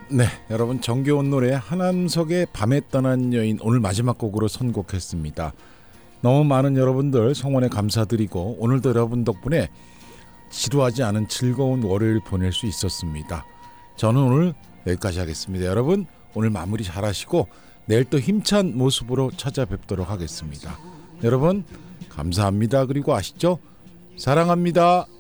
네, 여러분 정겨운 노래 하남석의 밤에 떠난 여인 오늘 마지막 곡으로 선곡했습니다. 너무 많은 여러분들 성원에 감사드리고 오늘도 여러분 덕분에 지루하지 않은 즐거운 월요일 보낼 수 있었습니다. 저는 오늘 여기까지 하겠습니다. 여러분 오늘 마무리 잘하시고 내일 또 힘찬 모습으로 찾아뵙도록 하겠습니다. 여러분 감사합니다. 그리고 아시죠? 사랑합니다.